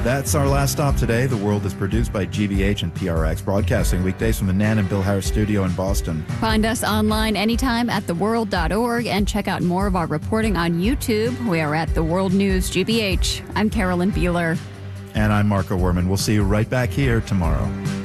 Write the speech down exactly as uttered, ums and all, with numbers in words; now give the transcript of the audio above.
That's our last stop today. The World is produced by G B H and P R X, broadcasting weekdays from the Nan and Bill Harris studio in Boston. Find us online anytime at the world dot org and check out more of our reporting on YouTube. We are at The World News G B H. I'm Carolyn Beeler. And I'm Marco Werman. We'll see you right back here tomorrow.